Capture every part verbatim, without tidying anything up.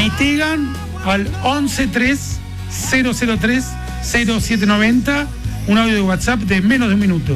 mitigan al once tres cero cero tres cero siete noventa, un audio de WhatsApp de menos de un minuto.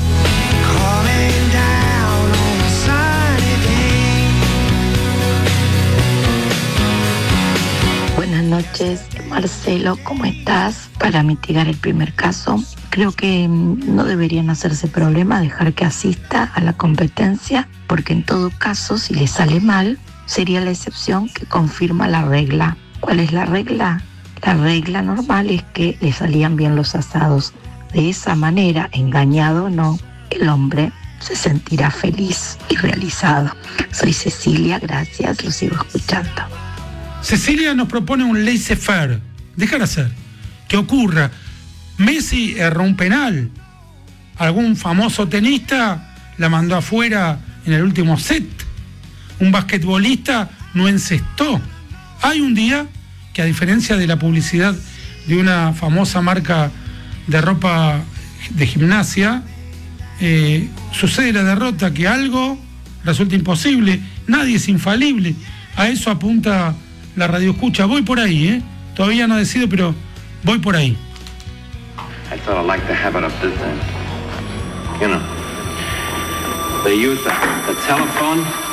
Buenas noches, Marcelo, ¿cómo estás? Para mitigar el primer caso, creo que no deberían hacerse problema dejar que asista a la competencia, porque en todo caso, si le sale mal, sería la excepción que confirma la regla. ¿Cuál es la regla? La regla normal es que le salían bien los asados. De esa manera, engañado o no, el hombre se sentirá feliz y realizado. Soy Cecilia, gracias, lo sigo escuchando. Cecilia nos propone un laissez-faire, dejar hacer, que ocurra. Messi erró un penal, algún famoso tenista la mandó afuera en el último set, un basquetbolista no encestó. Hay un día que, a diferencia de la publicidad de una famosa marca de ropa de gimnasia, eh, sucede la derrota, que algo resulta imposible, nadie es infalible. A eso apunta la radio escucha. Voy por ahí, ¿eh? Todavía no decido, pero voy por ahí. I sort of like the habit of this, you know. They use the, the telephone